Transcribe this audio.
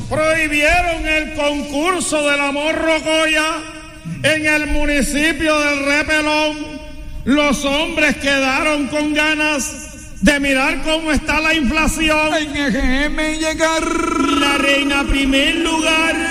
Prohibieron el concurso del amor rocoya en el municipio del Repelón. Los hombres quedaron con ganas de mirar cómo está la inflación. Déjeme llegar. La reina primer lugar.